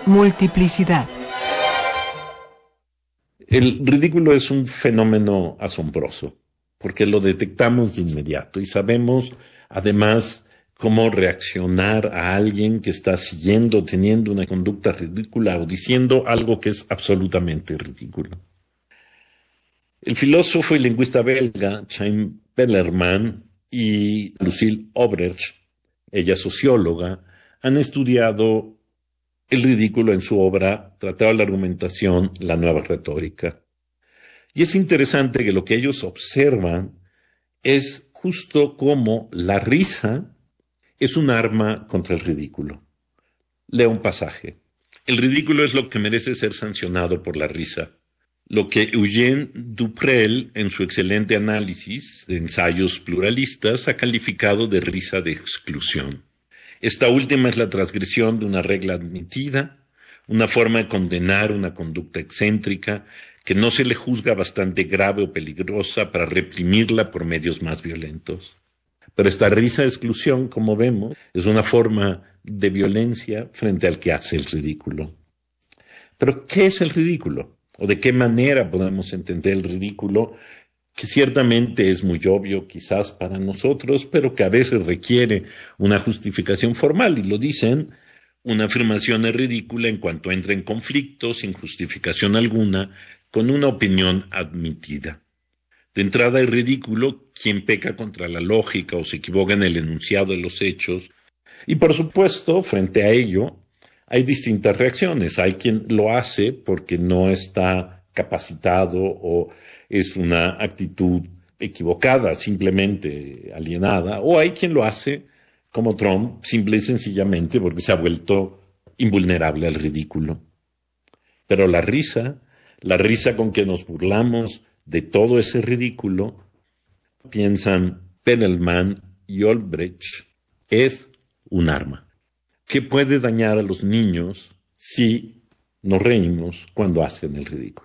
Multiplicidad. El ridículo es un fenómeno asombroso, porque lo detectamos de inmediato y sabemos, además, cómo reaccionar a alguien que está teniendo una conducta ridícula o diciendo algo que es absolutamente ridículo. El filósofo y lingüista belga Chaim Bellerman y Lucille Obrecht, ella socióloga, han estudiado el ridículo en su obra Tratado de la Argumentación, la Nueva Retórica. Y es interesante que lo que ellos observan es justo cómo la risa es un arma contra el ridículo. Leo un pasaje. El ridículo es lo que merece ser sancionado por la risa. Lo que Eugène Duprel, en su excelente análisis de ensayos pluralistas, ha calificado de risa de exclusión. Esta última es la transgresión de una regla admitida, una forma de condenar una conducta excéntrica que no se le juzga bastante grave o peligrosa para reprimirla por medios más violentos. Pero esta risa de exclusión, como vemos, es una forma de violencia frente al que hace el ridículo. Pero, ¿qué es el ridículo? ¿O de qué manera podemos entender el ridículo? Que ciertamente es muy obvio quizás para nosotros, pero que a veces requiere una justificación formal, y lo dicen, una afirmación es ridícula en cuanto entra en conflicto, sin justificación alguna, con una opinión admitida. De entrada es ridículo quien peca contra la lógica o se equivoca en el enunciado de los hechos, y por supuesto, frente a ello, hay distintas reacciones. Hay quien lo hace porque no está capacitado o es una actitud equivocada, simplemente alienada, o hay quien lo hace, como Trump, simple y sencillamente porque se ha vuelto invulnerable al ridículo. Pero la risa con que nos burlamos de todo ese ridículo, piensan Perelman y Obrecht, es un arma que puede dañar a los niños si nos reímos cuando hacen el ridículo.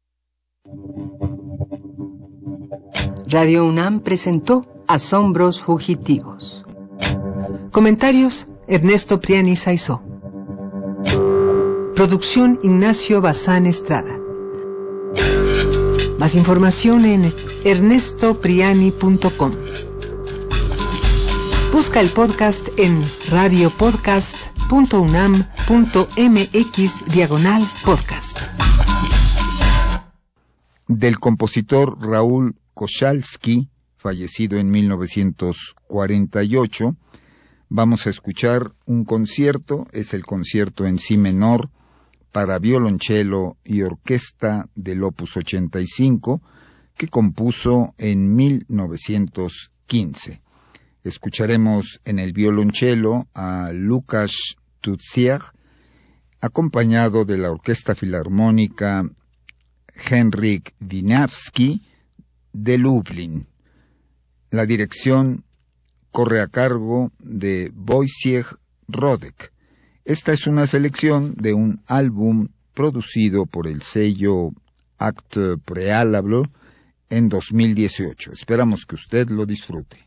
Radio UNAM presentó Asombros Fugitivos. Comentarios: Ernesto Priani Saizó. Producción: Ignacio Bazán Estrada. Más información en ernestopriani.com. Busca el podcast en radiopodcast.unam.mx/podcast. Del compositor Raúl Kochalski, fallecido en 1948, vamos a escuchar un concierto, es el concierto en si menor para violonchelo y orquesta del Opus 85, que compuso en 1915. Escucharemos en el violonchelo a Łukasz Tutsiak, acompañado de la Orquesta Filarmónica Henryk Wieniawski de Lublin. La dirección corre a cargo de Wojciech Rodek. Esta es una selección de un álbum producido por el sello Acte Préalable en 2018. Esperamos que usted lo disfrute.